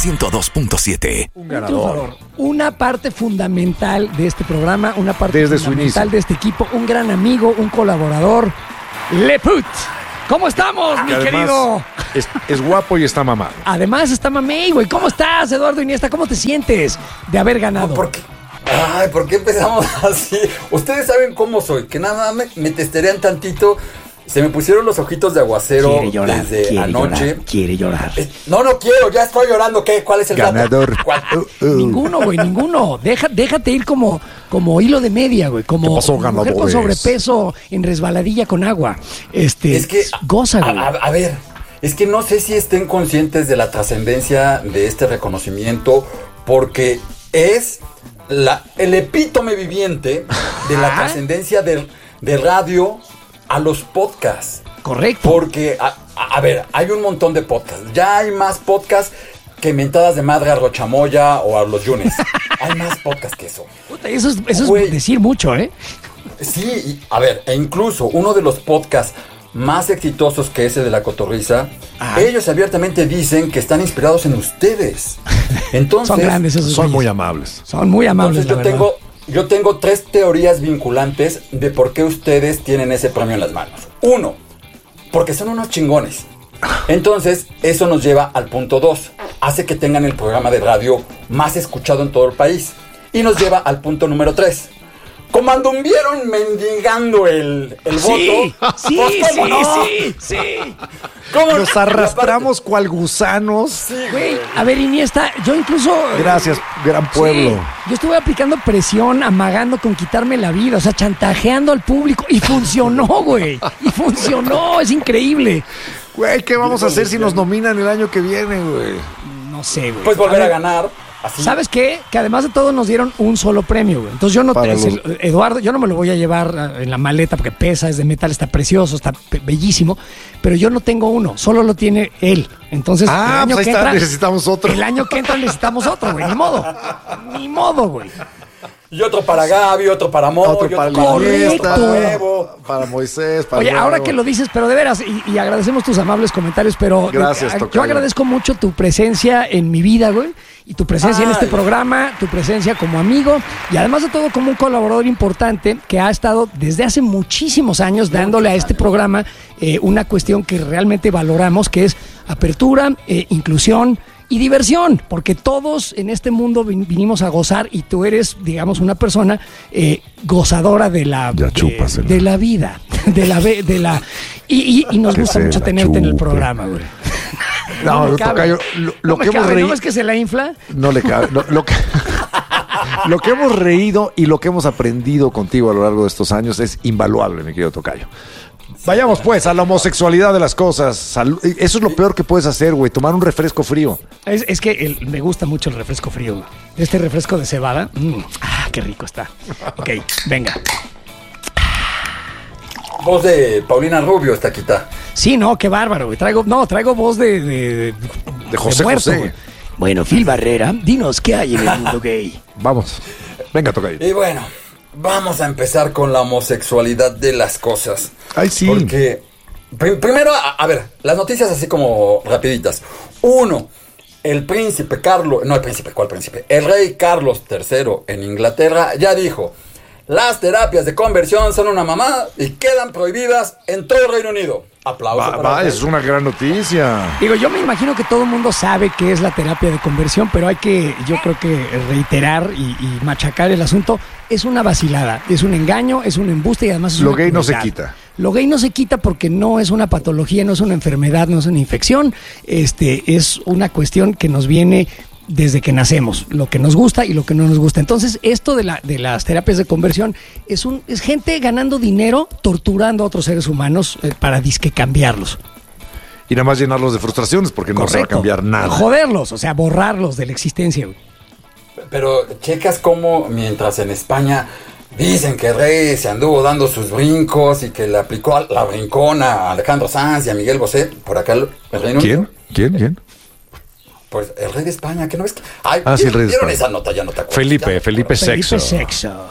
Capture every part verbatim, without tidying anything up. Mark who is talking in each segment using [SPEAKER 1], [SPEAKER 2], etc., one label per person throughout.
[SPEAKER 1] ciento dos punto siete.
[SPEAKER 2] Un ganador. Una parte fundamental de este programa, una parte
[SPEAKER 3] Desde
[SPEAKER 2] fundamental de este equipo, un gran amigo, un colaborador, Leput. ¿Cómo estamos, mi
[SPEAKER 3] además,
[SPEAKER 2] querido?
[SPEAKER 3] Es, es guapo y está mamado.
[SPEAKER 2] Además está mamey, güey. ¿Cómo estás, Eduardo Iniesta? ¿Cómo te sientes de haber ganado?
[SPEAKER 4] ¿Por qué? Ay, ¿por qué empezamos así? Ustedes saben cómo soy, que nada me, me testerean tantito. Se me pusieron los ojitos de aguacero
[SPEAKER 2] Quiere llorar,
[SPEAKER 4] desde
[SPEAKER 2] quiere
[SPEAKER 4] anoche.
[SPEAKER 2] Llorar, quiere llorar.
[SPEAKER 4] Eh, no, no quiero, ya estoy llorando. ¿Qué? ¿Cuál es el
[SPEAKER 3] ganador?
[SPEAKER 4] dato?
[SPEAKER 3] Uh, uh.
[SPEAKER 2] Ninguno, güey, ninguno. Deja, déjate ir como, como hilo de media, güey. Como
[SPEAKER 3] ¿Qué pasó,
[SPEAKER 2] mujer con
[SPEAKER 3] ganadores?
[SPEAKER 2] sobrepeso en resbaladilla con agua. Este,
[SPEAKER 4] Es que,
[SPEAKER 2] goza,
[SPEAKER 4] a,
[SPEAKER 2] güey.
[SPEAKER 4] a, a ver, es que no sé si estén conscientes de la trascendencia de este reconocimiento, porque es la, el epítome viviente de la
[SPEAKER 2] Ajá.
[SPEAKER 4] trascendencia de, de radio a los podcasts.
[SPEAKER 2] Correcto.
[SPEAKER 4] Porque, a, a, a ver, hay un montón de podcasts. Ya hay más podcasts que mentadas de madre a Rochamoya o a los Yunes. Hay más podcasts que eso.
[SPEAKER 2] Puta, eso es, eso
[SPEAKER 4] Güey.
[SPEAKER 2] es decir mucho, ¿eh?
[SPEAKER 4] Sí, y, a ver, e incluso uno de los podcasts más exitosos que ese de La Cotorrisa,
[SPEAKER 2] Ajá.
[SPEAKER 4] ellos abiertamente dicen que están inspirados en ustedes. Entonces,
[SPEAKER 2] Son grandes esos
[SPEAKER 3] Son
[SPEAKER 2] güeyes.
[SPEAKER 3] muy amables.
[SPEAKER 2] Son muy amables,
[SPEAKER 4] entonces yo
[SPEAKER 2] la verdad.
[SPEAKER 4] tengo, yo tengo tres teorías vinculantes de por qué ustedes tienen ese premio en las manos. Uno, porque son unos chingones. Entonces, eso nos lleva al punto dos. Hace que tengan el programa de radio más escuchado en todo el país. Y nos lleva al punto número tres. Como anduvieron mendigando el, el
[SPEAKER 2] Sí,
[SPEAKER 4] voto.
[SPEAKER 2] sí,
[SPEAKER 4] pues,
[SPEAKER 2] sí,
[SPEAKER 4] ¿cómo no?
[SPEAKER 2] sí, sí.
[SPEAKER 4] ¿Cómo no?
[SPEAKER 3] Nos arrastramos cual gusanos.
[SPEAKER 2] Güey, a ver, Iniesta, yo incluso...
[SPEAKER 3] Gracias, gran pueblo.
[SPEAKER 2] Sí, yo estuve aplicando presión, amagando con quitarme la vida, o sea, chantajeando al público. Y funcionó, güey. Y funcionó, es increíble.
[SPEAKER 3] Güey, ¿qué vamos a hacer si nos nominan el año que viene, güey?
[SPEAKER 2] No sé, güey.
[SPEAKER 4] Pues volver
[SPEAKER 2] A
[SPEAKER 4] a,
[SPEAKER 2] ver,
[SPEAKER 4] ganar. Así.
[SPEAKER 2] ¿Sabes qué? Que además de todo nos dieron un solo premio, güey. Entonces yo no
[SPEAKER 3] Para
[SPEAKER 2] te,
[SPEAKER 3] los-
[SPEAKER 2] Eduardo, yo no me lo voy a llevar en la maleta porque pesa, es de metal, está precioso, está pe- bellísimo, pero yo no tengo uno, solo lo tiene él. Entonces,
[SPEAKER 3] Ah,
[SPEAKER 2] el año
[SPEAKER 3] pues ahí
[SPEAKER 2] que
[SPEAKER 3] está,
[SPEAKER 2] entra,
[SPEAKER 3] necesitamos otro.
[SPEAKER 2] El año que entra necesitamos otro, güey. Ni modo. Ni modo, güey.
[SPEAKER 4] Y otro para Gaby, otro para Mo,
[SPEAKER 3] Otro
[SPEAKER 4] y
[SPEAKER 3] para
[SPEAKER 4] otro para
[SPEAKER 2] Correcto.
[SPEAKER 3] Iniesta,
[SPEAKER 4] Nuevo.
[SPEAKER 3] para Moisés, para
[SPEAKER 2] Oye,
[SPEAKER 3] Nuevo.
[SPEAKER 2] ahora que lo dices, pero de veras, y, y agradecemos tus amables comentarios, pero
[SPEAKER 3] Gracias,
[SPEAKER 2] eh, yo
[SPEAKER 3] tocayo.
[SPEAKER 2] agradezco mucho tu presencia en mi vida, güey, y tu presencia en
[SPEAKER 4] Ay.
[SPEAKER 2] este programa, tu presencia como amigo, y además de todo como un colaborador importante que ha estado desde hace muchísimos años dándole a este programa eh, una cuestión que realmente valoramos, que es apertura, eh, inclusión y diversión, porque todos en este mundo vin- vinimos a gozar y tú eres, digamos, una persona eh, gozadora de la,
[SPEAKER 3] Ya
[SPEAKER 2] de,
[SPEAKER 3] chúpasela.
[SPEAKER 2] de la vida, de la ve- de la y, y, y nos
[SPEAKER 3] Que
[SPEAKER 2] gusta
[SPEAKER 3] se
[SPEAKER 2] mucho
[SPEAKER 3] la
[SPEAKER 2] tenerte en el
[SPEAKER 3] chupe.
[SPEAKER 2] programa, güey.
[SPEAKER 3] No,
[SPEAKER 2] me cabe.
[SPEAKER 3] tocayo, lo, lo
[SPEAKER 2] No me
[SPEAKER 3] que hemos
[SPEAKER 2] cabe,
[SPEAKER 3] reído...
[SPEAKER 2] ¿no ves que se la infla?
[SPEAKER 3] No le cabe. Lo, lo que, lo que hemos reído y lo que hemos aprendido contigo a lo largo de estos años es invaluable, mi querido tocayo. Vayamos pues a la homosexualidad de las cosas. Salud. Eso es lo peor que puedes hacer, güey, tomar un refresco frío.
[SPEAKER 2] Es, es que el- me gusta mucho el refresco frío, güey. Este refresco de cebada. mm, ah, qué rico está. Ok, venga.
[SPEAKER 4] Voz de Paulina Rubio está quita.
[SPEAKER 2] Sí, no, qué bárbaro, güey. Traigo, no, traigo voz de... De,
[SPEAKER 3] De José José.
[SPEAKER 2] güey. Bueno, Phil Barrera, dinos qué hay en el mundo gay.
[SPEAKER 3] Vamos. Venga, tocayo.
[SPEAKER 4] Y bueno, vamos a empezar con la homosexualidad de las cosas.
[SPEAKER 3] Ay, sí.
[SPEAKER 4] Porque, prim- primero, a, a ver, las noticias así como rapiditas. Uno, el príncipe Carlos, no el príncipe, ¿cuál príncipe? El rey Carlos tercero en Inglaterra ya dijo, las terapias de conversión son una mamada y quedan prohibidas en todo el Reino Unido. Aplauso
[SPEAKER 3] Va,
[SPEAKER 4] para
[SPEAKER 3] va,
[SPEAKER 4] el
[SPEAKER 3] es
[SPEAKER 4] rey.
[SPEAKER 3] una gran noticia.
[SPEAKER 2] Digo, yo me imagino que todo el mundo sabe qué es la terapia de conversión, pero hay que, yo creo que reiterar y, y machacar el asunto. Es una vacilada, es un engaño, es un embuste y además es
[SPEAKER 3] Lo
[SPEAKER 2] una
[SPEAKER 3] gay no se
[SPEAKER 2] crueldad.
[SPEAKER 3] quita.
[SPEAKER 2] Lo gay no se quita porque no es una patología, no es una enfermedad, no es una infección. Este, es una cuestión que nos viene desde que nacemos, lo que nos gusta y lo que no nos gusta. Entonces, esto de, la, de las terapias de conversión es, un, es gente ganando dinero, torturando a otros seres humanos eh, para disque cambiarlos.
[SPEAKER 3] Y nada más llenarlos de frustraciones porque no se va a cambiar nada.
[SPEAKER 2] Joderlos, o sea, borrarlos de la existencia, güey.
[SPEAKER 4] Pero checas cómo mientras en España dicen que el rey se anduvo dando sus brincos y que le aplicó a la brincona a Alejandro Sanz y a Miguel Bosé, por acá el el Reino
[SPEAKER 3] ¿Quién?
[SPEAKER 4] Unido.
[SPEAKER 3] ¿Quién? ¿Quién?
[SPEAKER 4] Pues el rey de España, que no ves que... Ay,
[SPEAKER 3] Ah, sí, el rey de
[SPEAKER 4] ¿vieron
[SPEAKER 3] España.
[SPEAKER 4] esa nota? Ya no te acuerdas.
[SPEAKER 3] Felipe,
[SPEAKER 4] Ya.
[SPEAKER 3] Felipe
[SPEAKER 2] Felipe
[SPEAKER 3] Sexo.
[SPEAKER 2] Sexo.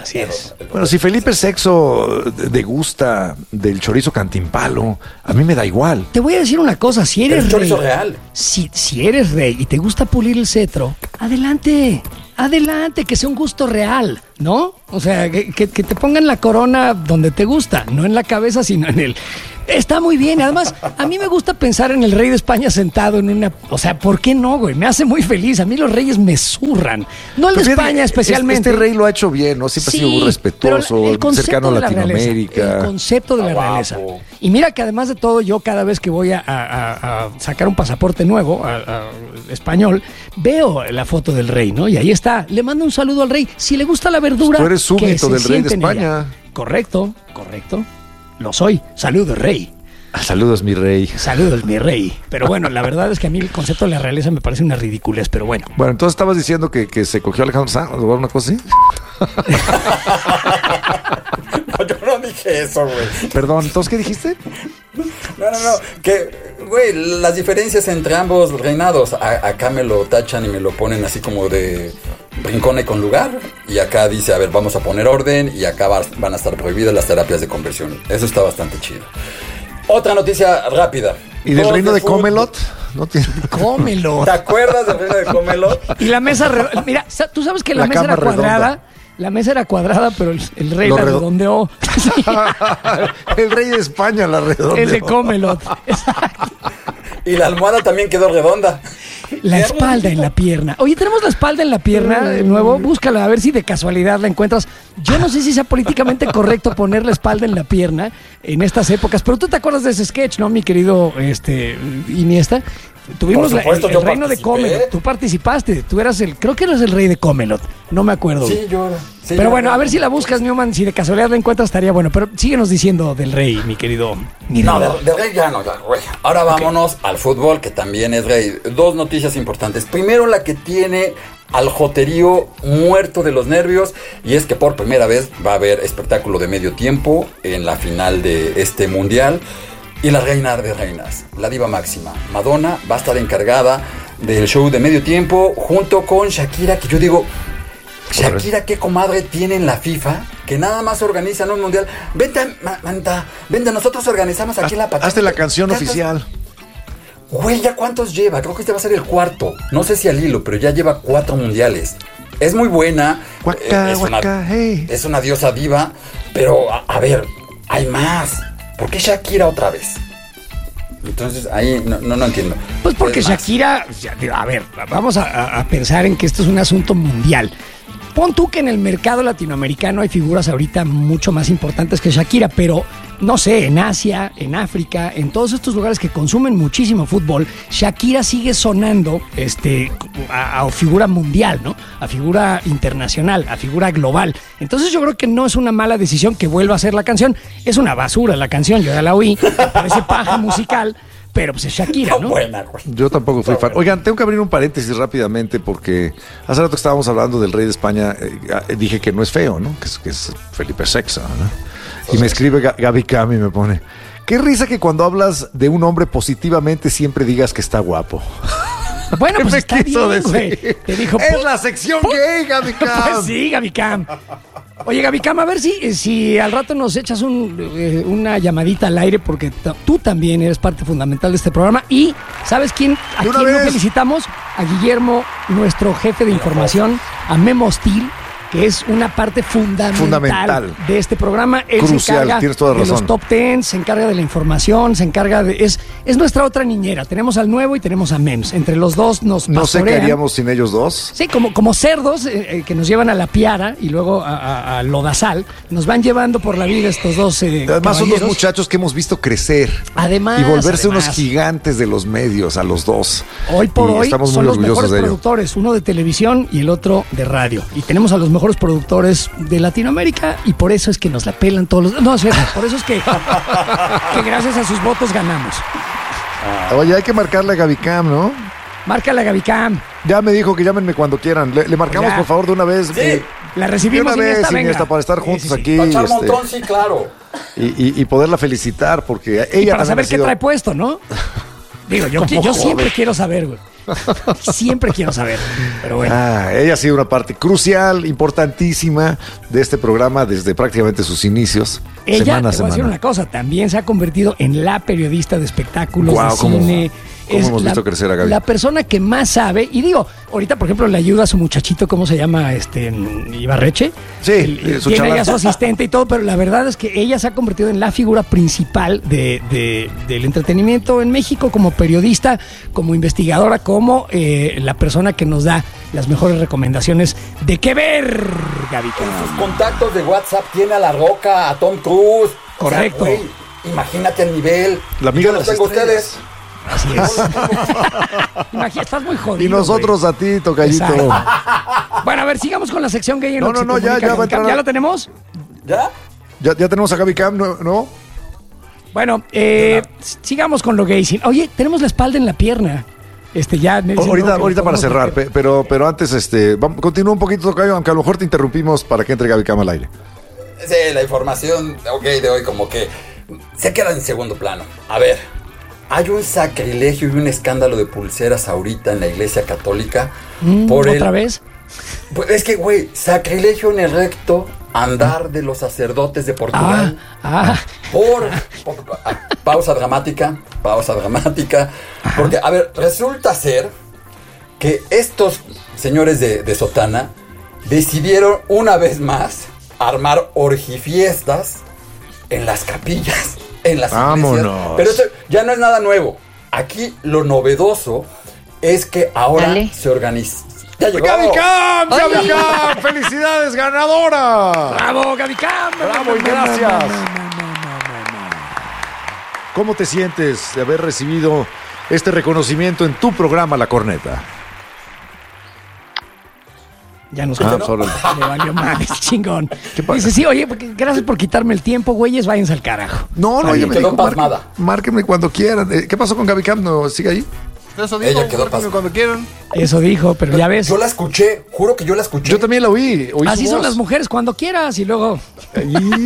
[SPEAKER 2] Así es.
[SPEAKER 3] Bueno, si Felipe Sexto degusta del chorizo cantimpalo, a mí me da igual.
[SPEAKER 2] Te voy a decir una cosa, si eres
[SPEAKER 4] El chorizo
[SPEAKER 2] rey,
[SPEAKER 4] real.
[SPEAKER 2] Si, si eres rey y te gusta pulir el cetro, adelante, adelante, que sea un gusto real, ¿no? O sea, que, que, que te pongan la corona donde te gusta, no en la cabeza, sino en el... Está muy bien, además, a mí me gusta pensar en el rey de España sentado en una... O sea, ¿por qué no, güey? Me hace muy feliz, a mí los reyes me zurran. No el de
[SPEAKER 3] Pero
[SPEAKER 2] España
[SPEAKER 3] fíjate,
[SPEAKER 2] especialmente.
[SPEAKER 3] Este rey lo ha hecho bien, ¿no? Siempre
[SPEAKER 2] Sí,
[SPEAKER 3] ha sido muy respetuoso,
[SPEAKER 2] pero el concepto
[SPEAKER 3] cercano a
[SPEAKER 2] de la
[SPEAKER 3] Latinoamérica.
[SPEAKER 2] realeza, el concepto de la
[SPEAKER 4] Está
[SPEAKER 2] realeza.
[SPEAKER 4] guapo.
[SPEAKER 2] Y mira que además de todo, yo cada vez que voy a, a- a sacar un pasaporte nuevo, a- a español, veo la foto del rey, ¿no? Y ahí está. Le mando un saludo al rey. Si le gusta la verdura,
[SPEAKER 3] Tú eres súbdito
[SPEAKER 2] que se
[SPEAKER 3] del rey de
[SPEAKER 2] siente en
[SPEAKER 3] España.
[SPEAKER 2] ella. Correcto, correcto. Lo soy. Saludos, rey.
[SPEAKER 3] Saludos, mi rey.
[SPEAKER 2] Saludos, mi rey. Pero bueno, la verdad es que a mí el concepto de la realeza me parece una ridiculez, pero bueno.
[SPEAKER 3] Bueno, entonces estabas diciendo que, que se cogió a Alejandro Sanz o una cosa así.
[SPEAKER 4] No, yo no dije eso, güey.
[SPEAKER 3] Perdón, ¿entonces qué dijiste?
[SPEAKER 4] No, no, no. Que, güey, las diferencias entre ambos reinados. A- acá me lo tachan y me lo ponen así como de rincón con lugar. Y acá dice, a ver, vamos a poner orden. Y acá va- van a estar prohibidas las terapias de conversión. Eso está bastante chido. Otra noticia rápida.
[SPEAKER 3] ¿Y del
[SPEAKER 4] Dos
[SPEAKER 3] reino de
[SPEAKER 4] fútbol.
[SPEAKER 3] Comelot? No tiene...
[SPEAKER 2] Cómelo.
[SPEAKER 4] ¿Te acuerdas del reino de Comelot?
[SPEAKER 2] Y la mesa, re- mira, sa- tú sabes que la,
[SPEAKER 3] La
[SPEAKER 2] mesa era
[SPEAKER 3] cama redonda.
[SPEAKER 2] cuadrada. La mesa era cuadrada, pero el, el rey
[SPEAKER 3] Lo
[SPEAKER 2] la
[SPEAKER 3] redo-
[SPEAKER 2] redondeó. Sí,
[SPEAKER 3] El rey de España la redondeó.
[SPEAKER 2] el de Comelot. Exacto.
[SPEAKER 4] Y la almohada también quedó redonda.
[SPEAKER 2] La espalda en la pierna. Oye, tenemos la espalda en la pierna de nuevo. Búscala, a ver si de casualidad la encuentras. Yo no sé si sea políticamente correcto poner la espalda en la pierna en estas épocas, pero tú te acuerdas de ese sketch, ¿no, mi querido este, Iniesta? Tuvimos
[SPEAKER 4] Por supuesto,
[SPEAKER 2] la, el,
[SPEAKER 4] yo
[SPEAKER 2] el reino de
[SPEAKER 4] participé.
[SPEAKER 2] Comelot. Tú participaste. Tú eras el, creo que eras el rey de Comelot. No me acuerdo.
[SPEAKER 4] Sí, yo. sí,
[SPEAKER 2] Pero
[SPEAKER 4] yo-
[SPEAKER 2] bueno, a ver si la buscas, Newman. Si de casualidad la encuentras, estaría bueno. Pero síguenos diciendo del rey, mi querido. Mi
[SPEAKER 4] No,
[SPEAKER 2] rey.
[SPEAKER 4] de, de rey ya no, ya, güey. Ahora vámonos al fútbol, que también es rey. Dos noticias importantes. Primero, la que tiene al joterío muerto de los nervios, y es que por primera vez va a haber espectáculo de medio tiempo en la final de este mundial. Y la reina de reinas, la diva máxima, Madonna, va a estar encargada del show de medio tiempo junto con Shakira, que yo digo, Shakira, ¿qué comadre tiene en la FIFA? Que nada más organizan un mundial. Vente, ma- manta, vente, nosotros organizamos aquí la pachanga.
[SPEAKER 3] Hazte la canción
[SPEAKER 4] ¿Qué haces?
[SPEAKER 3] oficial.
[SPEAKER 4] Güey, ¿ya cuántos lleva? Creo que este va a ser el cuarto. No sé si al hilo, pero ya lleva cuatro mundiales. Es muy buena.
[SPEAKER 3] Guaca,
[SPEAKER 4] eh, es,
[SPEAKER 3] guaca,
[SPEAKER 4] una,
[SPEAKER 3] hey.
[SPEAKER 4] es una diosa diva. Pero, a, a ver, hay más. ¿Por qué Shakira otra vez? Entonces, ahí no, no, no entiendo.
[SPEAKER 2] Pues porque
[SPEAKER 4] Es más.
[SPEAKER 2] Shakira, ya, digo, a ver, vamos a, a- a pensar en que esto es un asunto mundial. Pon tú que en el mercado latinoamericano hay figuras ahorita mucho más importantes que Shakira, pero no sé, en Asia, en África, en todos estos lugares que consumen muchísimo fútbol, Shakira sigue sonando este, a, a figura mundial, ¿no? A figura internacional, a figura global. Entonces yo creo que no es una mala decisión que vuelva a hacer la canción. Es una basura la canción, yo ya la oí, me parece paja musical, pero pues es Shakira,
[SPEAKER 4] Está
[SPEAKER 2] ¿no?
[SPEAKER 4] buena, güey.
[SPEAKER 3] Yo tampoco fui fan. Oigan, tengo que abrir un paréntesis rápidamente porque hace rato que estábamos hablando del rey de España, eh, dije que no es feo, ¿no? Que es, que es Felipe Sexto, ¿no? Y me escribe Ga- Gaby Cam y me pone, qué risa que cuando hablas de un hombre positivamente siempre digas que está guapo.
[SPEAKER 2] Bueno,
[SPEAKER 3] ¿Qué
[SPEAKER 2] pues
[SPEAKER 3] me
[SPEAKER 2] está
[SPEAKER 3] quiso
[SPEAKER 2] bien, güey.
[SPEAKER 3] decir?
[SPEAKER 2] Te dijo,
[SPEAKER 3] Es
[SPEAKER 2] "Pu-
[SPEAKER 3] la sección
[SPEAKER 2] pu-
[SPEAKER 3] gay, Gaby Cam.
[SPEAKER 2] Pues sí, Gaby Cam. Oye, Gaby Cam, a ver si, si al rato nos echas un, eh, una llamadita al aire, porque t- tú también eres parte fundamental de este programa. Y, ¿sabes quién? ¿A
[SPEAKER 3] De una
[SPEAKER 2] quién no
[SPEAKER 3] vez.
[SPEAKER 2] felicitamos? A Guillermo, nuestro jefe de información, a Memo Steel, que es una parte fundamental,
[SPEAKER 3] Fundamental.
[SPEAKER 2] de este programa. Él
[SPEAKER 3] Crucial,
[SPEAKER 2] se encarga
[SPEAKER 3] tienes toda
[SPEAKER 2] de
[SPEAKER 3] razón.
[SPEAKER 2] los top ten, se encarga de la información, se encarga de... Es, es nuestra otra niñera. Tenemos al nuevo y tenemos a Mems. Entre los dos nos
[SPEAKER 3] No sé qué
[SPEAKER 2] pastorean.
[SPEAKER 3] haríamos sin ellos dos.
[SPEAKER 2] Sí, como, como cerdos eh, eh, que nos llevan a la piara y luego a, a- a Lodazal, nos van llevando por la vida estos dos eh,
[SPEAKER 3] Además son dos
[SPEAKER 2] caballeros.
[SPEAKER 3] muchachos que hemos visto crecer.
[SPEAKER 2] Además,
[SPEAKER 3] y volverse
[SPEAKER 2] además.
[SPEAKER 3] unos gigantes de los medios a los dos.
[SPEAKER 2] Hoy por
[SPEAKER 3] Y
[SPEAKER 2] hoy
[SPEAKER 3] estamos
[SPEAKER 2] son
[SPEAKER 3] muy
[SPEAKER 2] los
[SPEAKER 3] orgullosos
[SPEAKER 2] mejores
[SPEAKER 3] de ello.
[SPEAKER 2] productores, uno de televisión y el otro de radio. Y tenemos a los mejores productores de Latinoamérica y por eso es que nos la pelan todos los... No, es verdad, por eso es que, que gracias a sus votos ganamos.
[SPEAKER 3] Oye, hay que marcarle a Gaby Cam, ¿no?
[SPEAKER 2] Márcala, Gaby Cam.
[SPEAKER 3] Ya me dijo que llámenme cuando quieran. Le, le marcamos,
[SPEAKER 2] Ya.
[SPEAKER 3] por favor, de una vez.
[SPEAKER 4] Sí.
[SPEAKER 3] eh,
[SPEAKER 2] La
[SPEAKER 3] de
[SPEAKER 2] recibimos
[SPEAKER 3] una vez,
[SPEAKER 2] Iniesta, venga.
[SPEAKER 3] Iniesta, para estar
[SPEAKER 2] Sí,
[SPEAKER 3] juntos
[SPEAKER 2] sí, sí.
[SPEAKER 3] aquí
[SPEAKER 4] Para echar
[SPEAKER 3] este,
[SPEAKER 4] montón, sí, claro.
[SPEAKER 3] y, y- y poderla felicitar porque ella
[SPEAKER 2] Y para
[SPEAKER 3] también
[SPEAKER 2] saber
[SPEAKER 3] ha
[SPEAKER 2] qué
[SPEAKER 3] sido-
[SPEAKER 2] trae puesto, ¿no? Digo, yo,
[SPEAKER 3] Como
[SPEAKER 2] yo
[SPEAKER 3] joven.
[SPEAKER 2] siempre quiero saber, güey. Siempre quiero saber, pero bueno.
[SPEAKER 3] Ah, ella ha sido una parte crucial, importantísima de este programa desde prácticamente sus inicios.
[SPEAKER 2] Ella,
[SPEAKER 3] semana a
[SPEAKER 2] te voy a decir
[SPEAKER 3] semana.
[SPEAKER 2] una cosa, también se ha convertido en la periodista de espectáculos,
[SPEAKER 3] Guau,
[SPEAKER 2] de
[SPEAKER 3] cómo-
[SPEAKER 2] cine.
[SPEAKER 3] cómo
[SPEAKER 2] Es
[SPEAKER 3] hemos
[SPEAKER 2] la,
[SPEAKER 3] visto crecer a Gaby.
[SPEAKER 2] la persona que más sabe, y digo, ahorita por ejemplo le ayuda a su muchachito, ¿cómo se llama? Este Ibarreche.
[SPEAKER 3] Sí,
[SPEAKER 2] El-
[SPEAKER 3] su
[SPEAKER 2] tiene
[SPEAKER 3] chaval.
[SPEAKER 2] ella su asistente y todo, pero la verdad es que ella se ha convertido en la figura principal de, de- del entretenimiento en México, como periodista, como investigadora, como eh, la persona que nos da las mejores recomendaciones de qué ver, Gaby.
[SPEAKER 4] En sus contactos de WhatsApp tiene a La Roca, a Tom Cruise.
[SPEAKER 2] Correcto.
[SPEAKER 4] O sea, güey, imagínate el nivel.
[SPEAKER 3] La amiga
[SPEAKER 4] Yo
[SPEAKER 3] de
[SPEAKER 4] los
[SPEAKER 3] las
[SPEAKER 4] tengo a
[SPEAKER 3] estrellas.
[SPEAKER 4] ustedes.
[SPEAKER 2] Así es. Imagina, estás muy jodido.
[SPEAKER 3] Y nosotros a ti, tocallito.
[SPEAKER 2] Exacto. Bueno, a ver, sigamos con la sección gay en
[SPEAKER 3] No,
[SPEAKER 2] lo que
[SPEAKER 3] no,
[SPEAKER 2] se
[SPEAKER 3] no, ya,
[SPEAKER 2] comunica
[SPEAKER 3] ya
[SPEAKER 2] con
[SPEAKER 3] va a
[SPEAKER 2] Cam.
[SPEAKER 3] entrar a-
[SPEAKER 2] ¿Ya lo tenemos?
[SPEAKER 4] ¿Ya?
[SPEAKER 3] Ya, ya tenemos a Gaby Cam, ¿no? ¿no?
[SPEAKER 2] Bueno, eh, sigamos con lo gay. Sin- Oye, tenemos la espalda en la pierna. Este, ya. Nelson,
[SPEAKER 3] Ahorita,
[SPEAKER 2] ¿no? Que
[SPEAKER 3] ahorita
[SPEAKER 2] lo
[SPEAKER 3] para
[SPEAKER 2] podemos
[SPEAKER 3] cerrar,
[SPEAKER 2] meter.
[SPEAKER 3] pe- pero, pero antes, este, vamos, continúa un poquito, tocayo, aunque a lo mejor te interrumpimos para que entre Gaby Cam al aire.
[SPEAKER 4] Sí, la información ok, de hoy como que se queda en segundo plano. A ver, hay un sacrilegio y un escándalo de pulseras ahorita en la Iglesia Católica.
[SPEAKER 2] Mm,
[SPEAKER 4] por el-
[SPEAKER 2] ¿Otra vez?
[SPEAKER 4] Pues es que, güey, sacrilegio en el recto andar de los sacerdotes de
[SPEAKER 2] Ah,
[SPEAKER 4] Portugal.
[SPEAKER 2] ah.
[SPEAKER 4] Por, por- ah, pausa dramática, pausa dramática. Porque, a ver, resulta ser que estos señores de, de sotana decidieron una vez más armar orgifiestas en las capillas, en las
[SPEAKER 3] Vámonos.
[SPEAKER 4] iglesias. Pero esto ya no es nada nuevo. Aquí lo novedoso es que ahora
[SPEAKER 1] Dale.
[SPEAKER 4] se organiza. ¡Ya llegó!
[SPEAKER 3] ¡Gaby Cam! ¡Gaby
[SPEAKER 1] ¡Ay!
[SPEAKER 3] Cam! ¡Felicidades, ganadora!
[SPEAKER 2] ¡Bravo, Gaby Cam!
[SPEAKER 3] ¡Bravo y gracias! ¿Cómo te sientes de haber recibido este reconocimiento en tu programa La Corneta?
[SPEAKER 2] Ya nos
[SPEAKER 3] Ah,
[SPEAKER 2] contó.
[SPEAKER 3] solo-
[SPEAKER 2] Le valió madre, chingón.
[SPEAKER 3] pasa?
[SPEAKER 2] Dice, sí, oye, porque gracias por quitarme el tiempo, güeyes, váyanse al carajo.
[SPEAKER 3] No, no,
[SPEAKER 2] Está
[SPEAKER 3] ella
[SPEAKER 2] bien.
[SPEAKER 3] me
[SPEAKER 4] Quedó
[SPEAKER 3] dijo, "Márquenme-
[SPEAKER 4] pasmada".
[SPEAKER 3] márquenme cuando quieran. Eh, ¿Qué pasó con Gaby Cam? ¿No sigue ahí?
[SPEAKER 5] Eso
[SPEAKER 4] Ella
[SPEAKER 5] digo,
[SPEAKER 4] quedó
[SPEAKER 5] márquenme
[SPEAKER 4] pasada.
[SPEAKER 5] cuando quieran.
[SPEAKER 2] Eso dijo, pero ya ves.
[SPEAKER 4] Yo la escuché, juro que yo la escuché.
[SPEAKER 3] Yo también la oí. oí
[SPEAKER 2] Así
[SPEAKER 3] su
[SPEAKER 2] son
[SPEAKER 3] voz.
[SPEAKER 2] las mujeres cuando quieras y luego.
[SPEAKER 4] ¿Por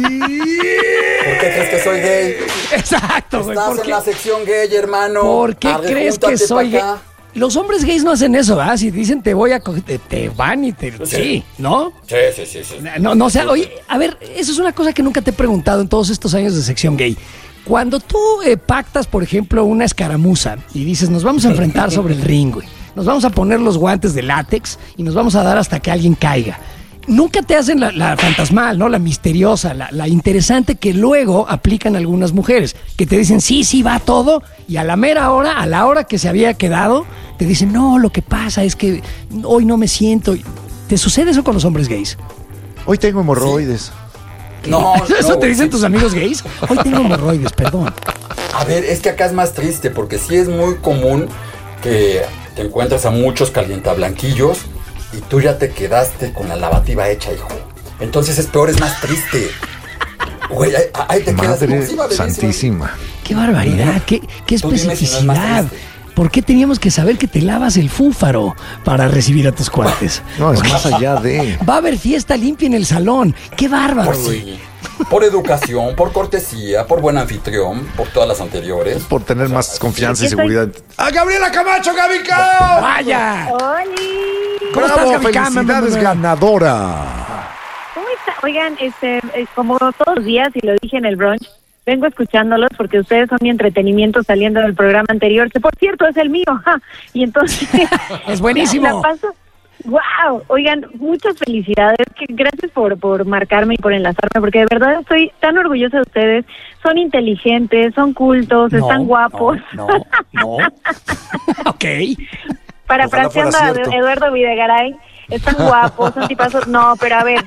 [SPEAKER 4] qué crees que soy gay?
[SPEAKER 2] Exacto, güey.
[SPEAKER 4] Estás
[SPEAKER 2] ¿Por
[SPEAKER 4] en
[SPEAKER 2] qué,
[SPEAKER 4] la sección gay, hermano.
[SPEAKER 2] ¿por qué
[SPEAKER 4] Arre,
[SPEAKER 2] crees que
[SPEAKER 4] júntate
[SPEAKER 2] soy
[SPEAKER 4] pa'
[SPEAKER 2] gay?
[SPEAKER 4] acá.
[SPEAKER 2] Los hombres gays no hacen eso, ¿verdad? Si dicen te voy a coger, te, te van y te.
[SPEAKER 4] Sí.
[SPEAKER 2] Sí, ¿no?
[SPEAKER 4] Sí, sí, sí, sí.
[SPEAKER 2] No, no, o sea, oye, a ver, eso es una cosa que nunca te he preguntado en todos estos años de sección gay. Cuando tú eh, pactas, por ejemplo, una escaramuza y dices, nos vamos a enfrentar sobre el ring, güey. Nos vamos a poner los guantes de látex y nos vamos a dar hasta que alguien caiga. Nunca te hacen la, la fantasmal, ¿no? La misteriosa, la, la interesante que luego aplican algunas mujeres, que te dicen, sí, sí, va todo, y a la mera hora, a la hora que se había quedado, te dicen, no, lo que pasa es que hoy no me siento. ¿Te sucede eso con los hombres gays?
[SPEAKER 3] Hoy tengo hemorroides.
[SPEAKER 4] No,
[SPEAKER 2] ¿Eso
[SPEAKER 4] no,
[SPEAKER 2] te
[SPEAKER 4] güey,
[SPEAKER 2] dicen
[SPEAKER 4] sí.
[SPEAKER 2] tus amigos gays? Hoy tengo hemorroides, perdón.
[SPEAKER 4] A ver, es que acá es más triste porque sí es muy común que te encuentras a muchos calientablanquillos y tú ya te quedaste con la lavativa hecha, hijo. Entonces es peor, es más triste. Güey, ahí, ahí te quedas.
[SPEAKER 3] Madre
[SPEAKER 4] como, sí, va, bellísima.
[SPEAKER 3] santísima.
[SPEAKER 2] Qué barbaridad, qué, qué
[SPEAKER 4] Tú dime si no es más
[SPEAKER 2] especificidad.
[SPEAKER 4] triste.
[SPEAKER 2] ¿Por qué teníamos que saber que te lavas el fúfaro para recibir a tus cuates?
[SPEAKER 3] No, es más allá de...
[SPEAKER 2] Va a haber fiesta limpia en el salón. Qué bárbaro,
[SPEAKER 4] Por
[SPEAKER 2] güey.
[SPEAKER 4] sí. Por educación, por cortesía, por buen anfitrión, por todas las anteriores.
[SPEAKER 3] Por tener más confianza y
[SPEAKER 1] Yo estoy-
[SPEAKER 3] seguridad. ¡A Gabriela Camacho, Gaby Cam!
[SPEAKER 2] ¡Vaya!
[SPEAKER 1] ¡Oli!
[SPEAKER 2] ¿Cómo
[SPEAKER 3] ¡Bravo!
[SPEAKER 2] estás, Gaby Cam?
[SPEAKER 3] ¡Felicidades, ganadora!
[SPEAKER 1] ¿Cómo está? Oigan, este, eh, como todos los días, y lo dije en el brunch, vengo escuchándolos porque ustedes son mi entretenimiento saliendo del programa anterior, que por cierto es el mío. ¡Ja! Y entonces...
[SPEAKER 2] Es buenísimo.
[SPEAKER 1] La paso... ¡Wow! Oigan, muchas felicidades. Que gracias por, por marcarme y por enlazarme, porque de verdad estoy tan orgullosa de ustedes. Son inteligentes, son cultos,
[SPEAKER 2] No,
[SPEAKER 1] están guapos.
[SPEAKER 2] No, no. no. Ok.
[SPEAKER 1] Parafraseando
[SPEAKER 3] fuera
[SPEAKER 1] a
[SPEAKER 3] cierto.
[SPEAKER 1] Eduardo Videgaray, están guapos, son tipazos. No, pero a ver,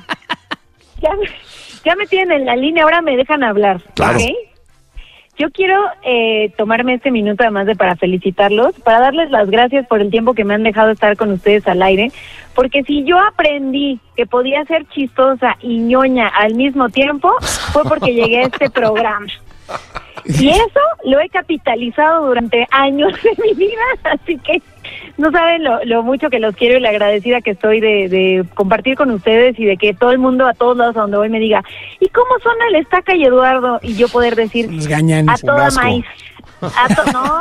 [SPEAKER 1] ya me, ya me tienen en la línea, ahora me dejan hablar.
[SPEAKER 3] Claro.
[SPEAKER 1] ¿Ok? Yo quiero eh, tomarme este minuto además de para felicitarlos, para darles las gracias por el tiempo que me han dejado estar con ustedes al aire, porque si yo aprendí que podía ser chistosa y ñoña al mismo tiempo, fue porque llegué a este programa. Y eso lo he capitalizado durante años de mi vida, así que no saben lo, lo mucho que los quiero y la agradecida que estoy de, de compartir con ustedes y de que todo el mundo a todos lados a donde voy me diga, ¿y cómo suena el Estaca y Eduardo? Y yo poder decir,
[SPEAKER 2] Los gañanes.
[SPEAKER 1] a toda
[SPEAKER 3] asco.
[SPEAKER 1] maíz, A to- no.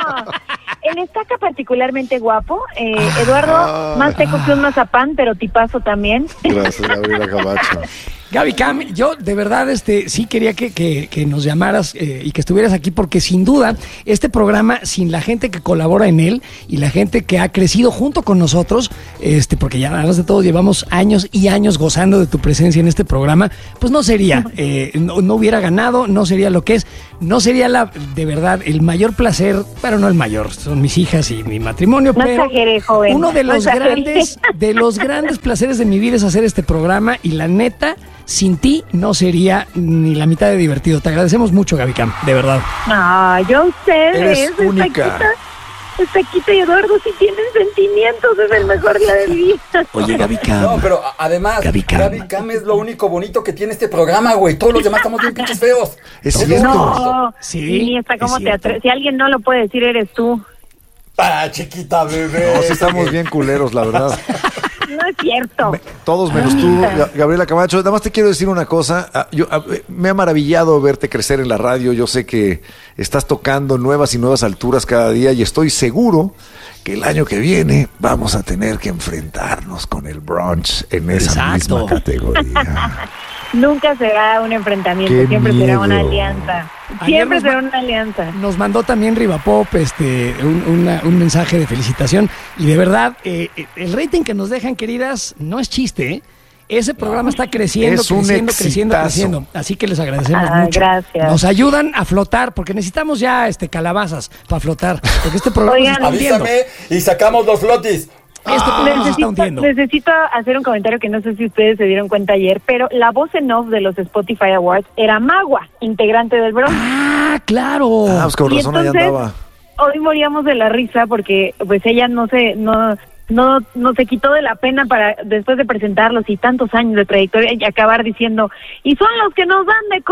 [SPEAKER 1] Él está acá particularmente guapo. Eh, Eduardo, más seco que un mazapán, pero tipazo también.
[SPEAKER 3] Gracias, Gabriela Camacho.
[SPEAKER 2] Gaby Cam, yo de verdad este sí quería que, que, que nos llamaras eh, y que estuvieras aquí porque sin duda este programa, sin la gente que colabora en él y la gente que ha crecido junto con nosotros, este porque ya además de todo llevamos años y años gozando de tu presencia en este programa, pues no sería, eh, no, no hubiera ganado, no sería lo que es, no sería la de verdad el mayor placer, pero no el mayor, son mis hijas y mi matrimonio,
[SPEAKER 1] no
[SPEAKER 2] pero
[SPEAKER 1] exagere, joven,
[SPEAKER 2] uno de
[SPEAKER 1] no
[SPEAKER 2] los
[SPEAKER 1] exagere.
[SPEAKER 2] grandes, de los grandes placeres de mi vida es hacer este programa y la neta, sin ti no sería ni la mitad de divertido. Te agradecemos mucho, Gaby Cam, de verdad.
[SPEAKER 1] No, yo a ustedes.
[SPEAKER 3] Eres única.
[SPEAKER 1] Estaquita y Eduardo sí tienen sentimientos, es el mejor día de mi vida.
[SPEAKER 2] Oye, Gaby Cam.
[SPEAKER 4] No, pero a- además,
[SPEAKER 2] Gaby Cam.
[SPEAKER 4] Gaby Cam es lo único bonito que tiene este programa, güey. Todos los demás estamos bien pinches feos.
[SPEAKER 3] Es
[SPEAKER 4] lo
[SPEAKER 3] cierto.
[SPEAKER 4] único.
[SPEAKER 1] No,
[SPEAKER 2] Sí,
[SPEAKER 1] sí, está como
[SPEAKER 2] es
[SPEAKER 1] te
[SPEAKER 2] cierto.
[SPEAKER 1] atreves. Si alguien no lo puede decir, eres tú.
[SPEAKER 4] Ah, chiquita bebé.
[SPEAKER 3] No, sí estamos bien culeros, la verdad.
[SPEAKER 1] No es cierto.
[SPEAKER 3] Me- Todos menos tú, Ga- Gabriela Camacho. Nada más te quiero decir una cosa. Ah, Yo, ah, eh, me ha maravillado verte crecer en la radio. Yo sé que estás tocando nuevas y nuevas alturas cada día y estoy seguro que el año que viene vamos a tener que enfrentarnos con el brunch en esa
[SPEAKER 2] Exacto.
[SPEAKER 3] misma categoría.
[SPEAKER 1] Nunca será un enfrentamiento,
[SPEAKER 3] Qué
[SPEAKER 1] siempre será una
[SPEAKER 3] miedo.
[SPEAKER 1] alianza.
[SPEAKER 2] Ayer
[SPEAKER 1] Siempre
[SPEAKER 2] nos
[SPEAKER 1] será
[SPEAKER 2] ma-
[SPEAKER 1] una alianza.
[SPEAKER 2] Nos mandó también Rivapop este, un, una- un mensaje de felicitación y de verdad, eh, eh, el rating que nos dejan, queridas, no es chiste, ¿eh? Ese programa está creciendo,
[SPEAKER 3] Es un
[SPEAKER 2] creciendo, creciendo,
[SPEAKER 3] exitazo.
[SPEAKER 2] creciendo. Así que les agradecemos
[SPEAKER 1] Ah,
[SPEAKER 2] mucho.
[SPEAKER 1] gracias.
[SPEAKER 2] Nos ayudan a flotar, porque necesitamos ya este calabazas para flotar. Porque este programa
[SPEAKER 1] Oigan,
[SPEAKER 2] se está hundiendo.
[SPEAKER 4] Avísame y sacamos los flotis.
[SPEAKER 2] Este programa se está
[SPEAKER 1] Necesito,
[SPEAKER 2] hundiendo.
[SPEAKER 1] necesito hacer un comentario que no sé si ustedes se dieron cuenta ayer, pero la voz en off de los Spotify Awards era Magua, integrante del Bronx.
[SPEAKER 2] Ah, claro.
[SPEAKER 3] Ah, pues con
[SPEAKER 1] Y
[SPEAKER 3] razón ahí
[SPEAKER 1] entonces,
[SPEAKER 3] andaba.
[SPEAKER 1] hoy moríamos de la risa porque pues ella no se no no no se quitó de la pena para después de presentarlos y tantos años de trayectoria y acabar diciendo y son los que nos dan de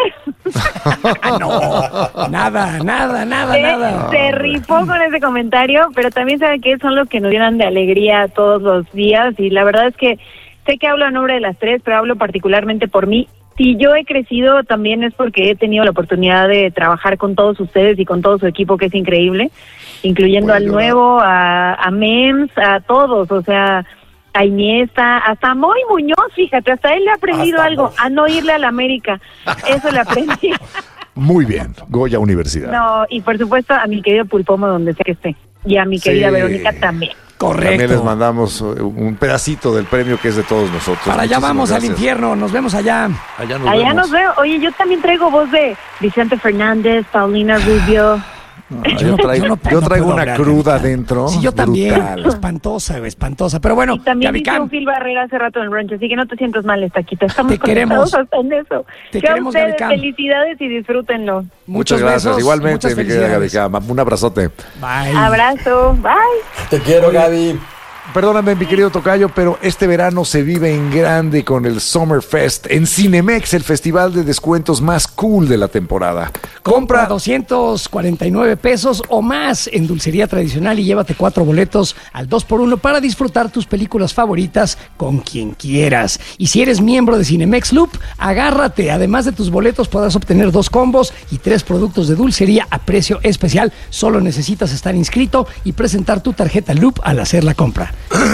[SPEAKER 1] comer.
[SPEAKER 2] Ah, no, nada, nada, nada,
[SPEAKER 1] Se-
[SPEAKER 2] nada.
[SPEAKER 1] se rifó con ese comentario, pero también sabe que son los que nos llenan de alegría todos los días y la verdad es que sé que hablo a nombre de las tres, pero hablo particularmente por mí. Si yo he crecido también es porque he tenido la oportunidad de trabajar con todos ustedes y con todo su equipo, que es increíble, incluyendo
[SPEAKER 3] Voy a
[SPEAKER 1] al
[SPEAKER 3] llorar.
[SPEAKER 1] nuevo, a, a Mems, a todos, o sea, a Iniesta, hasta Moy Muñoz, fíjate, hasta él le ha aprendido
[SPEAKER 4] Hasta
[SPEAKER 1] algo,
[SPEAKER 4] Moy.
[SPEAKER 1] a no irle a la América, eso le aprendí.
[SPEAKER 3] Muy bien, Goya Universidad.
[SPEAKER 1] No, y por supuesto a mi querido Pulpomo donde sea que esté, y a mi querida
[SPEAKER 3] Sí.
[SPEAKER 1] Verónica también.
[SPEAKER 3] También les
[SPEAKER 2] Correcto.
[SPEAKER 3] mandamos eh, un pedacito del premio que es de todos nosotros.
[SPEAKER 2] Para allá
[SPEAKER 3] Muchísimas
[SPEAKER 2] vamos al
[SPEAKER 3] gracias.
[SPEAKER 2] infierno. Nos vemos allá.
[SPEAKER 3] Allá nos
[SPEAKER 1] Allá
[SPEAKER 3] vemos.
[SPEAKER 1] nos veo. Oye, yo también traigo voz de Vicente Fernández, Paulina Rubio.
[SPEAKER 3] Ah, yo traigo,
[SPEAKER 2] Yo no-
[SPEAKER 3] yo
[SPEAKER 2] no
[SPEAKER 3] traigo
[SPEAKER 2] puedo
[SPEAKER 3] una
[SPEAKER 2] hablar,
[SPEAKER 3] cruda
[SPEAKER 2] Gaby.
[SPEAKER 3] dentro.
[SPEAKER 2] Sí, yo también.
[SPEAKER 3] brutal.
[SPEAKER 2] Espantosa, güey, espantosa. Pero bueno,
[SPEAKER 1] Y también
[SPEAKER 2] Gaby
[SPEAKER 1] hice
[SPEAKER 2] Cam,
[SPEAKER 1] un Phil Barrera hace rato en el brunch, así que no te sientas mal, Estaquita. Estamos
[SPEAKER 2] Te queremos.
[SPEAKER 1] conectados hasta en eso.
[SPEAKER 2] Te
[SPEAKER 1] Que a
[SPEAKER 2] queremos,
[SPEAKER 1] ustedes,
[SPEAKER 2] Gaby Cam.
[SPEAKER 1] felicidades y disfrútenlo.
[SPEAKER 3] Muchas
[SPEAKER 2] muchos
[SPEAKER 3] gracias.
[SPEAKER 2] besos,
[SPEAKER 3] Igualmente,
[SPEAKER 2] muchas
[SPEAKER 3] mi querida Gaby
[SPEAKER 2] felicidades.
[SPEAKER 3] Cama. Un abrazote.
[SPEAKER 2] Bye.
[SPEAKER 1] Abrazo, bye.
[SPEAKER 4] Te quiero, Gaby.
[SPEAKER 3] Perdóname, mi querido tocayo, pero este verano se vive en grande con el Summerfest en Cinemex, el festival de descuentos más cool de la temporada.
[SPEAKER 2] Compra
[SPEAKER 3] Compra
[SPEAKER 2] doscientos cuarenta y nueve pesos o más en dulcería tradicional y llévate cuatro boletos al dos por uno para disfrutar tus películas favoritas con quien quieras. Y si eres miembro de Cinemex Loop, agárrate. Además de tus boletos podrás obtener dos combos y tres productos de dulcería a precio especial. Solo necesitas estar inscrito y presentar tu tarjeta Loop al hacer la compra.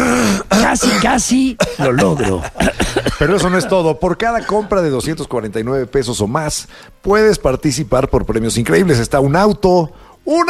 [SPEAKER 2] Casi, casi lo logro.
[SPEAKER 3] Pero eso no es todo. Por cada compra de doscientos cuarenta y nueve pesos o más, puedes participar por premios increíbles. Está un auto, ¡un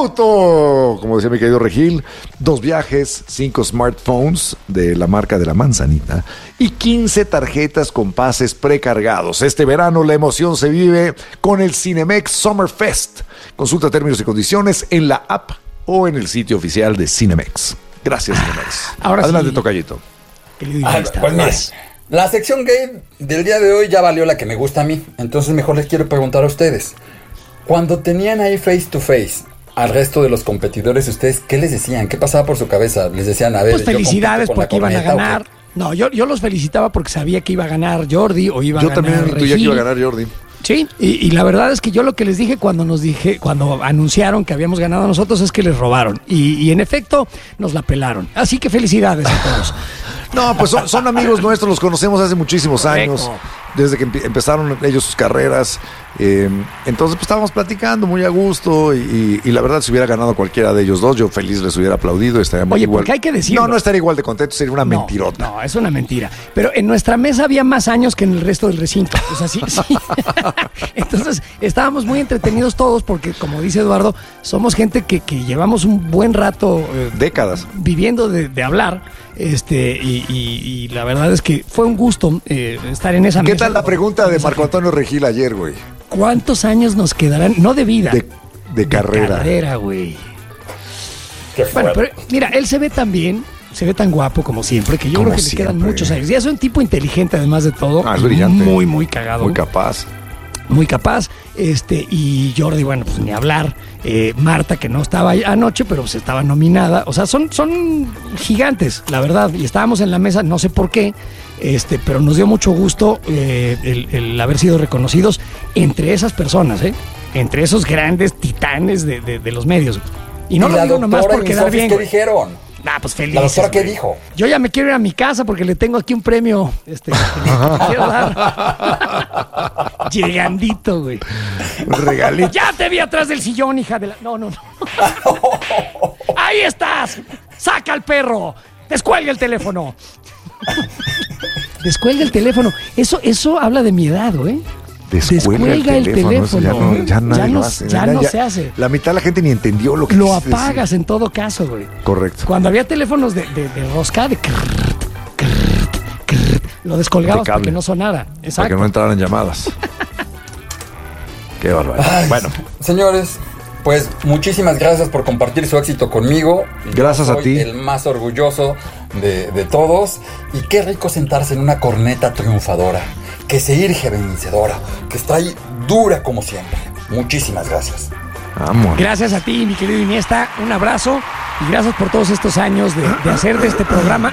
[SPEAKER 3] auto! Como decía mi querido Regil, dos viajes, cinco smartphones de la marca de la manzanita y quince tarjetas con pases precargados. Este verano la emoción se vive con el Cinemex Summer Fest. Consulta términos y condiciones en la app o en el sitio oficial de Cinemex. Gracias, Cinemex.
[SPEAKER 2] Ahora sí.
[SPEAKER 3] Adelante, tocallito.
[SPEAKER 2] Querido
[SPEAKER 4] Ah,
[SPEAKER 2] guionista,
[SPEAKER 4] pues mira,
[SPEAKER 2] vas.
[SPEAKER 4] la sección gay del día de hoy ya valió la que me gusta a mí. Entonces mejor les quiero preguntar a ustedes. Cuando tenían ahí face to face al resto de los competidores, ¿ustedes qué les decían? ¿Qué pasaba por su cabeza? Les decían, a ver,
[SPEAKER 2] Pues
[SPEAKER 4] yo
[SPEAKER 2] felicidades
[SPEAKER 4] compito
[SPEAKER 2] porque
[SPEAKER 4] con la
[SPEAKER 2] iban a
[SPEAKER 4] corneta, ¿o
[SPEAKER 2] ganar.
[SPEAKER 4] qué?
[SPEAKER 2] No, yo, yo los felicitaba porque sabía que iba a ganar Jordi o iba
[SPEAKER 3] Yo
[SPEAKER 2] a ganar
[SPEAKER 3] también intuía que
[SPEAKER 2] Regil.
[SPEAKER 3] iba a ganar Jordi.
[SPEAKER 2] Sí, y, y la verdad es que yo lo que les dije cuando nos dije, cuando anunciaron que habíamos ganado nosotros es que les robaron. Y, y en efecto, nos la pelaron. Así que felicidades a todos.
[SPEAKER 3] No, pues son, son amigos nuestros, los conocemos hace muchísimos años.
[SPEAKER 2] Correcto.
[SPEAKER 3] desde que empe- empezaron ellos sus carreras. Eh, entonces, pues estábamos platicando muy a gusto y, y, y la verdad, si hubiera ganado cualquiera de ellos dos, yo feliz les hubiera aplaudido. Estaríamos
[SPEAKER 2] Oye,
[SPEAKER 3] igual.
[SPEAKER 2] porque hay que decirlo.
[SPEAKER 3] No, no estaría igual de contento, sería una
[SPEAKER 2] No,
[SPEAKER 3] mentirota.
[SPEAKER 2] No, es una mentira. Pero en nuestra mesa había más años que en el resto del recinto. O sea, sí, sí. Entonces, estábamos muy entretenidos todos porque, como dice Eduardo, somos gente que, que llevamos un buen rato eh,
[SPEAKER 3] Décadas.
[SPEAKER 2] viviendo de, de hablar. Este, y, y- y la verdad es que fue un gusto eh, estar en esa
[SPEAKER 3] ¿Qué
[SPEAKER 2] mesa.
[SPEAKER 3] tal la pregunta de Marco Antonio Regil ayer, güey?
[SPEAKER 2] ¿Cuántos años nos quedarán? No de vida.
[SPEAKER 3] De, de carrera.
[SPEAKER 2] carrera, güey.
[SPEAKER 4] Qué
[SPEAKER 2] Bueno,
[SPEAKER 4] fuerte.
[SPEAKER 2] pero mira, él se ve tan bien, se ve tan guapo como siempre, que yo
[SPEAKER 3] Como
[SPEAKER 2] creo que le quedan
[SPEAKER 3] siempre.
[SPEAKER 2] muchos años. Y es un tipo inteligente, además de todo.
[SPEAKER 3] Ah, es brillante.
[SPEAKER 2] Muy, muy cagado.
[SPEAKER 3] Muy capaz.
[SPEAKER 2] Muy capaz. Este, y Jordi, bueno, pues ni hablar. Eh, Marta, que no estaba ahí anoche, pero pues estaba nominada. O sea, son, son gigantes, la verdad. Y estábamos en la mesa, no sé por qué, este, pero nos dio mucho gusto eh, el, el haber sido reconocidos entre esas personas, ¿eh? Entre esos grandes titanes de, de- de los medios. Y no
[SPEAKER 4] ¿Y
[SPEAKER 2] lo
[SPEAKER 4] la
[SPEAKER 2] digo nomás
[SPEAKER 4] doctora
[SPEAKER 2] por
[SPEAKER 4] y
[SPEAKER 2] quedar
[SPEAKER 4] Sofis
[SPEAKER 2] bien.
[SPEAKER 4] qué
[SPEAKER 2] güey.
[SPEAKER 4] dijeron?
[SPEAKER 2] Ah, pues feliz.
[SPEAKER 4] ¿La doctora qué dijo?
[SPEAKER 2] Yo ya me quiero ir a mi casa porque le tengo aquí un premio. Este, que le quiero dar. Llegandito, güey.
[SPEAKER 3] Un regalito.
[SPEAKER 2] Ya te vi atrás del sillón, hija de la. No, no, no. Ahí estás. Saca al perro. Descuelga el teléfono. Descuelga el teléfono. Eso, eso habla de mi edad, güey. Descuelga el teléfono.
[SPEAKER 3] eso ya no, ya nadie
[SPEAKER 2] Ya
[SPEAKER 3] lo
[SPEAKER 2] no-
[SPEAKER 3] hace.
[SPEAKER 2] ya no se hace.
[SPEAKER 3] La mitad de la gente ni entendió lo que
[SPEAKER 2] Lo
[SPEAKER 3] quisiste decir.
[SPEAKER 2] apagas en todo caso, güey.
[SPEAKER 3] Correcto.
[SPEAKER 2] Cuando había teléfonos de, de, de rosca, de crrrt, crrrt, crrrt, lo descolgabas
[SPEAKER 3] De cable.
[SPEAKER 2] para que no sonara.
[SPEAKER 3] Para
[SPEAKER 2] Exacto.
[SPEAKER 3] que no entraran llamadas. Qué barbaridad.
[SPEAKER 4] Ay,
[SPEAKER 3] Bueno,
[SPEAKER 4] señores, pues muchísimas gracias por compartir su éxito conmigo. Yo
[SPEAKER 3] Gracias a
[SPEAKER 4] soy
[SPEAKER 3] ti.
[SPEAKER 4] el más orgulloso de, de todos. Y qué rico sentarse en una corneta triunfadora, que se irge vencedora, que está ahí dura como siempre. Muchísimas gracias.
[SPEAKER 3] vamos.
[SPEAKER 2] Gracias a ti, mi querido Iniesta. Un abrazo y gracias por todos estos años de, de hacer de este programa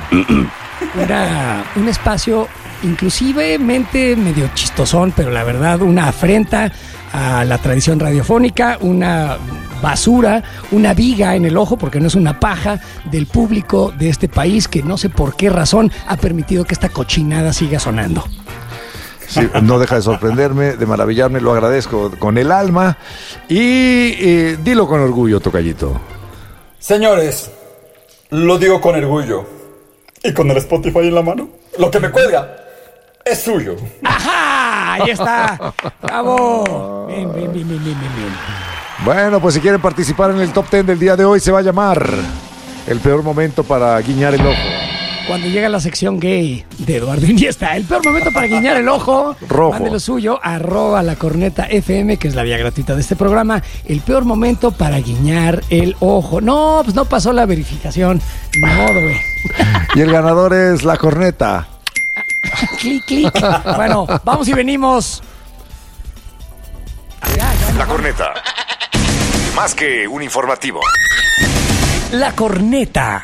[SPEAKER 2] una, un espacio inclusivemente medio chistosón, pero la verdad una afrenta a la tradición radiofónica, una basura, una viga en el ojo, porque no es una paja del público de este país que no sé por qué razón ha permitido que esta cochinada siga sonando.
[SPEAKER 3] Sí, no deja de sorprenderme, de maravillarme, lo agradezco con el alma. Y eh, dilo con orgullo, tocallito.
[SPEAKER 4] Señores, lo digo con orgullo. Y con el Spotify en la mano, lo que me cuelga es suyo.
[SPEAKER 2] ¡Ajá! Ahí está. ¡Bravo! Bien, bien, bien, bien, bien, bien, bien.
[SPEAKER 3] Bueno, pues si quieren participar en el top ten del día de hoy, se va a llamar El peor momento para guiñar el ojo.
[SPEAKER 2] Cuando llega la sección gay de Eduardo Iniesta, el peor momento para guiñar el ojo.
[SPEAKER 3] Rojo.
[SPEAKER 2] Mande lo suyo, arroba la corneta F M, que es la vía gratuita de este programa. El peor momento para guiñar el ojo. No, pues no pasó la verificación. Ni modo, güey.
[SPEAKER 3] Y el ganador es la corneta.
[SPEAKER 2] Clic, clic. Bueno, vamos y venimos. Allá, ya,
[SPEAKER 5] La corneta. Más que un informativo.
[SPEAKER 2] La corneta.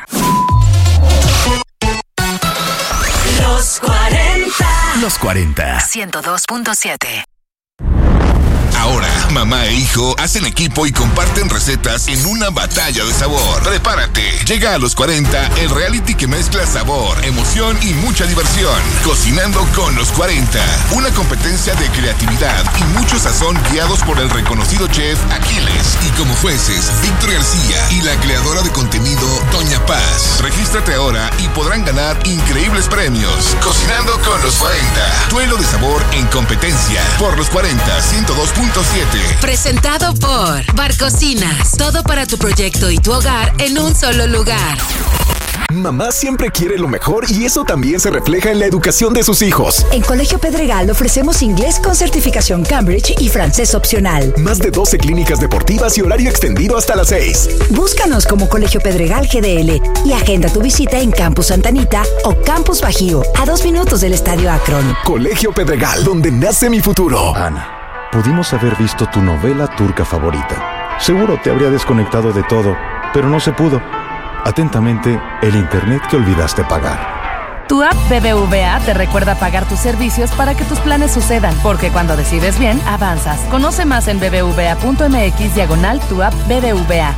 [SPEAKER 6] Los cuarenta.
[SPEAKER 5] Los cuarenta.
[SPEAKER 6] ciento dos punto siete.
[SPEAKER 7] Ahora, mamá e hijo hacen equipo y comparten recetas en una batalla de sabor. Prepárate. Llega a los cuarenta el reality que mezcla sabor, emoción y mucha diversión. Cocinando con los cuarenta. Una competencia de creatividad y mucho sazón guiados por el reconocido chef Aquiles. Y como jueces, Víctor García y la creadora de contenido, Doña Paz. Regístrate ahora y podrán ganar increíbles premios. Cocinando con los cuarenta. Duelo de sabor en competencia. Por los cuarenta, ciento dos punto siete.
[SPEAKER 6] Presentado por Barcocinas. Todo para tu proyecto y tu hogar en un solo lugar.
[SPEAKER 8] Mamá siempre quiere lo mejor y eso también se refleja en la educación de sus hijos.
[SPEAKER 9] En Colegio Pedregal ofrecemos inglés con certificación Cambridge y francés opcional.
[SPEAKER 8] Más de doce clínicas deportivas y horario extendido hasta las seis.
[SPEAKER 9] Búscanos como Colegio Pedregal G D L y agenda tu visita en Campus Santanita o Campus Bajío, a dos minutos del Estadio Akron.
[SPEAKER 8] Colegio Pedregal, donde nace mi futuro.
[SPEAKER 10] Ana, pudimos haber visto tu novela turca favorita. Seguro te habría desconectado de todo, pero no se pudo. Atentamente, el internet que olvidaste pagar.
[SPEAKER 11] Tu app B B V A te recuerda pagar tus servicios para que tus planes sucedan, porque cuando decides bien, avanzas. Conoce más en bbva.mx diagonal tu app B B V A.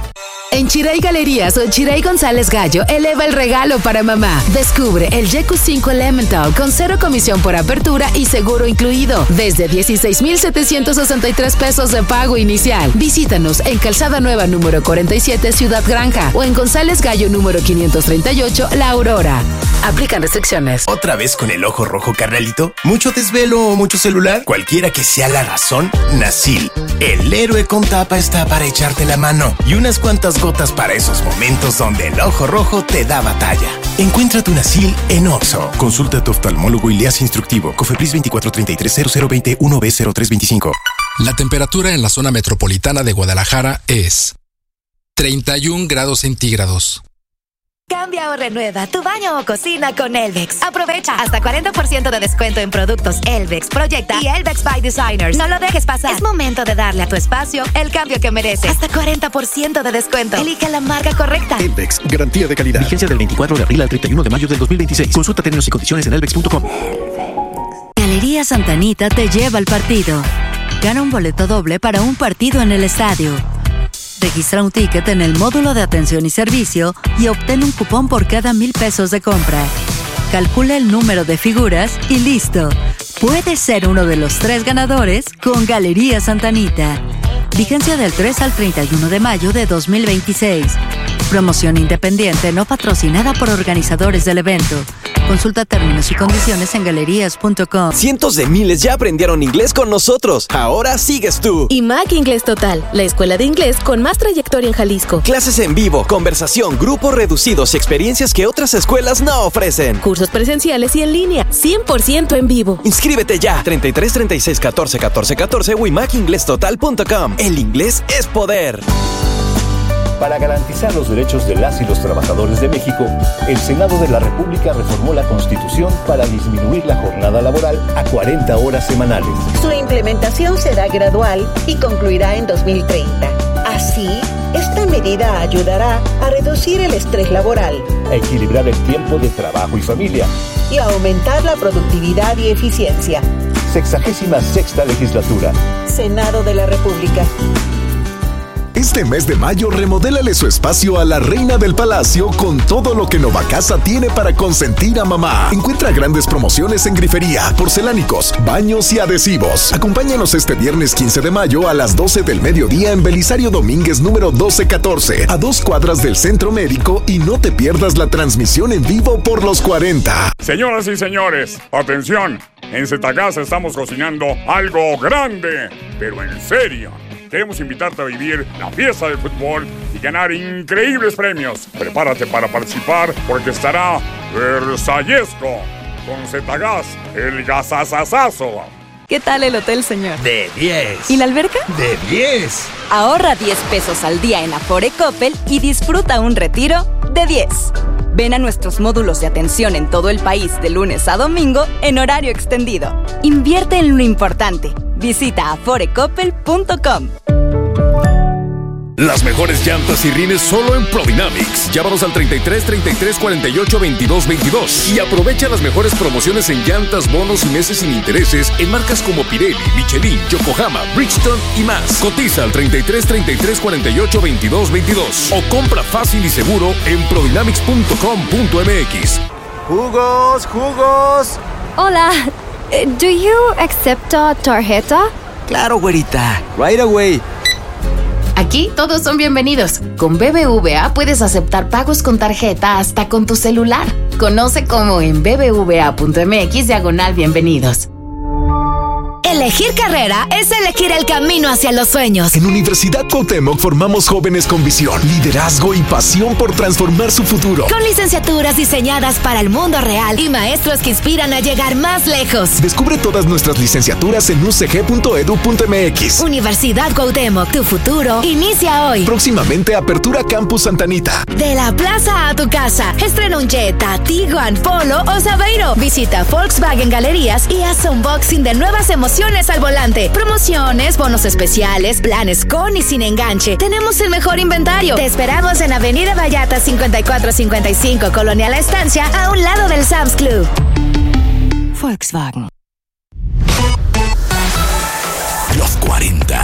[SPEAKER 6] En Chirey Galerías o Chirey González Gallo, eleva el regalo para mamá. Descubre el Y Q cinco Elemental con cero comisión por apertura y seguro incluido. Desde dieciséis mil setecientos sesenta y tres pesos de pago inicial. Visítanos en Calzada Nueva número cuarenta y siete, Ciudad Granja, o en González Gallo número quinientos treinta y ocho, La Aurora. Aplican restricciones.
[SPEAKER 12] ¿Otra vez con el ojo rojo, carnalito? ¿Mucho desvelo o mucho celular? Cualquiera que sea la razón, Nasil, el héroe con tapa, está para echarte la mano. Y unas cuantas gotas para esos momentos donde el ojo rojo te da batalla. Encuentra tu Nasil en Oxxo. Consulta a tu oftalmólogo y leas instructivo. Cofepris veinticuatro treinta y tres cero cero veinte uno B cero tres veinticinco.
[SPEAKER 13] La temperatura en la zona metropolitana de Guadalajara es treinta y un grados centígrados.
[SPEAKER 9] Cambia o renueva tu baño o cocina con Elvex. Aprovecha hasta cuarenta por ciento de descuento en productos Elvex, Proyecta y Elvex by Designers. No lo dejes pasar. Es momento de darle a tu espacio el cambio que merece. Hasta cuarenta por ciento de descuento. Elige la marca correcta.
[SPEAKER 8] Elvex, garantía de calidad. Vigencia del veinticuatro de abril al treinta y uno de mayo del dos mil veintiséis. Consulta términos y condiciones en elvex punto com.
[SPEAKER 14] Galería Santanita te lleva al partido. Gana un boleto doble para un partido en el estadio. Registra un ticket en el módulo de atención y servicio y obtén un cupón por cada mil pesos de compra. Calcula el número de figuras y listo. Puedes ser uno de los tres ganadores con Galería Santanita. Vigencia del tres al treinta y uno de mayo de dos mil veintiséis. Promoción independiente no patrocinada por organizadores del evento. Consulta términos y condiciones en galerías punto com.
[SPEAKER 15] Cientos de miles ya aprendieron inglés con nosotros. Ahora sigues tú.
[SPEAKER 16] I M A C Inglés Total, la escuela de inglés con más trayectoria en Jalisco.
[SPEAKER 15] Clases en vivo, conversación, grupos reducidos y experiencias que otras escuelas no ofrecen.
[SPEAKER 16] Cursos presenciales y en línea, cien por ciento en vivo.
[SPEAKER 15] Inscríbete ya. treinta y tres, treinta y seis, catorce, catorce, catorce o i mac inglés total punto com. El inglés es poder.
[SPEAKER 17] Para garantizar los derechos de las y los trabajadores de México, el Senado de la República reformó la Constitución para disminuir la jornada laboral a cuarenta horas semanales.
[SPEAKER 18] Su implementación será gradual y concluirá en dos mil treinta. Así, esta medida ayudará a reducir el estrés laboral,
[SPEAKER 17] a equilibrar el tiempo de trabajo y familia
[SPEAKER 18] y a aumentar la productividad y eficiencia.
[SPEAKER 17] Sexagésima sexta legislatura.
[SPEAKER 18] Senado de la República.
[SPEAKER 8] Este mes de mayo, remodélale su espacio a la reina del palacio con todo lo que Novacasa tiene para consentir a mamá. Encuentra grandes promociones en grifería, porcelánicos, baños y adhesivos. Acompáñanos este viernes quince de mayo a las doce del mediodía en Belisario Domínguez número doce catorce, a dos cuadras del Centro Médico, y no te pierdas la transmisión en vivo por los cuarenta.
[SPEAKER 19] Señoras y señores, atención, en Zetagasa estamos cocinando algo grande, pero en serio. Queremos invitarte a vivir la fiesta del fútbol y ganar increíbles premios. Prepárate para participar porque estará Versallesco con Zetagás, el gasasasazo.
[SPEAKER 11] ¿Qué tal el hotel, señor?
[SPEAKER 12] De diez.
[SPEAKER 11] ¿Y la alberca?
[SPEAKER 12] De diez.
[SPEAKER 11] Ahorra diez pesos al día en Afore Coppel y disfruta un retiro de diez. Ven a nuestros módulos de atención en todo el país de lunes a domingo en horario extendido. Invierte en lo importante. Visita afore coppel punto com.
[SPEAKER 20] Las mejores llantas y rines solo en Prodynamics. Llámanos al treinta y tres, treinta y tres, cuarenta y ocho, veintidós, veintidós y aprovecha las mejores promociones en llantas, bonos y meses sin intereses en marcas como Pirelli, Michelin, Yokohama, Bridgestone y más. Cotiza al treinta y tres, treinta y tres, cuarenta y ocho, veintidós, veintidós o compra fácil y seguro en prodynamics punto com punto m x.
[SPEAKER 21] Jugos, jugos.
[SPEAKER 22] Hola, do you accept a tarjeta?
[SPEAKER 15] Claro, güerita. Right away.
[SPEAKER 6] Aquí todos son bienvenidos. Con B B V A puedes aceptar pagos con tarjeta hasta con tu celular. Conoce cómo en b b v a punto m x diagonal bienvenidos.
[SPEAKER 9] Elegir carrera es elegir el camino hacia los sueños.
[SPEAKER 8] En Universidad Cuauhtémoc formamos jóvenes con visión, liderazgo y pasión por transformar su futuro.
[SPEAKER 9] Con licenciaturas diseñadas para el mundo real y maestros que inspiran a llegar más lejos.
[SPEAKER 8] Descubre todas nuestras licenciaturas en u c g punto e d u punto m x.
[SPEAKER 9] Universidad Cuauhtémoc, tu futuro inicia hoy.
[SPEAKER 8] Próximamente Apertura Campus Santanita.
[SPEAKER 9] De la plaza a tu casa. Estrena un Jetta, Tiguan, Polo o Saveiro. Visita Volkswagen Galerías y haz unboxing de nuevas emociones al volante. Promociones, bonos especiales, planes con y sin enganche. Tenemos el mejor inventario. Te esperamos en Avenida Vallarta cincuenta y cuatro cincuenta y cinco, Colonia La Estancia, a un lado del Sam's Club.
[SPEAKER 14] Volkswagen.
[SPEAKER 8] Los cuarenta.